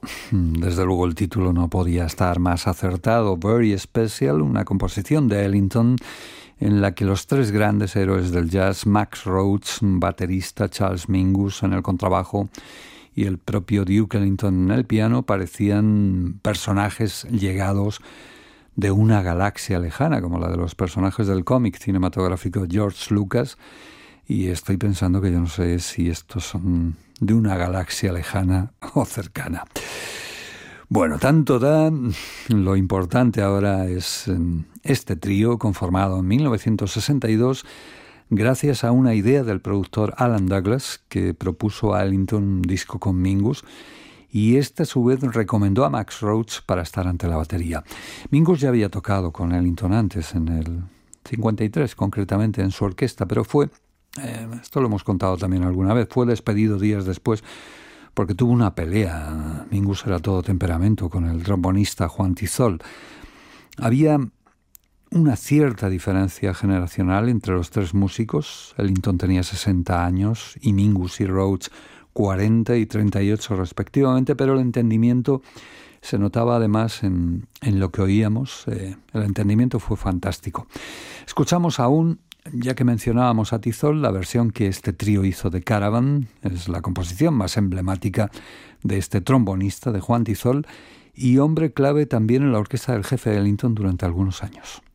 Desde luego el título no podía estar más acertado. Very Special, una composición de Ellington en la que los tres grandes héroes del jazz, Max Roach, baterista, Charles Mingus en el contrabajo y el propio Duke Ellington en el piano, parecían personajes llegados de una galaxia lejana, como la de los personajes del cómic cinematográfico George Lucas, y estoy pensando que yo no sé si estos son de una galaxia lejana o cercana. Bueno, tanto da. Lo importante ahora es este trío conformado en 1962 gracias a una idea del productor Alan Douglas, que propuso a Ellington un disco con Mingus, y este a su vez recomendó a Max Roach para estar ante la batería. Mingus ya había tocado con Ellington antes, en el 53 concretamente, en su orquesta, pero fue, esto lo hemos contado también alguna vez, fue despedido días después porque tuvo una pelea. Mingus era todo temperamento con el trombonista Juan Tizol. Había una cierta diferencia generacional entre los tres músicos. Ellington tenía 60 años y Mingus y Roach 40 y 38 respectivamente, pero el entendimiento se notaba además en lo que oíamos. El entendimiento fue fantástico. Escuchamos aún, ya que mencionábamos a Tizol, la versión que este trío hizo de Caravan. Es la composición más emblemática de este trombonista, de Juan Tizol, y hombre clave también en la orquesta del jefe Ellington durante algunos años.